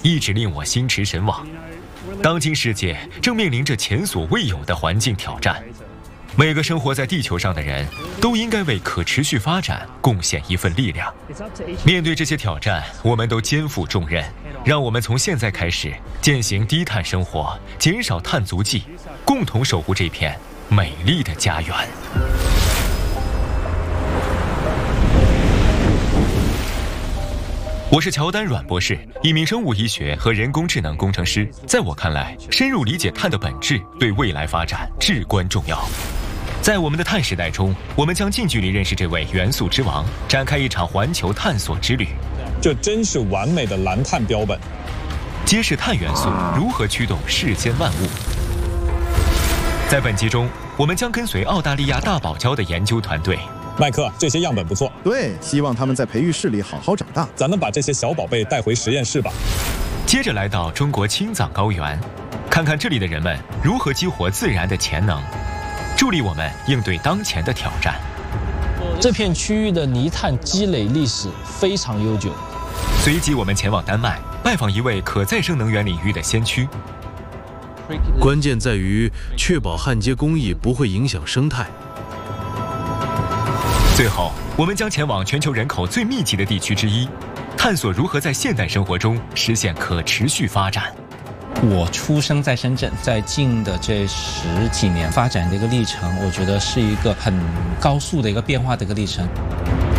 一直令我心驰神往。当今世界正面临着前所未有的环境挑战，每个生活在地球上的人都应该为可持续发展贡献一份力量。面对这些挑战，我们都肩负重任。让我们从现在开始践行低碳生活，减少碳足迹，共同守护这片美丽的家园。我是乔丹阮博士，一名生物医学和人工智能工程师。在我看来，深入理解碳的本质对未来发展至关重要。在我们的碳时代中，我们将近距离认识这位元素之王，展开一场环球探索之旅。 这真是完美的蓝碳标本， 揭示碳元素如何驱动世间万物。在本集中，我们将跟随澳大利亚大堡礁的研究团队。 麦克，这些样本不错。 对，希望他们在培育室里好好长大。 咱们把这些小宝贝带回实验室吧。 接着来到中国青藏高原，看看这里的人们如何激活自然的潜能，助力我们应对当前的挑战。 这片区域的泥炭积累历史非常悠久。 随即我们前往丹麦，拜访一位可再生能源领域的先驱。 关键在于确保焊接工艺不会影响生态。 最后，我们将前往全球人口最密集的地区之一，探索如何在现代生活中实现可持续发展。 我出生在深圳，在近的这10几年发展的一个历程，我觉得是一个很高速的一个变化的一个历程。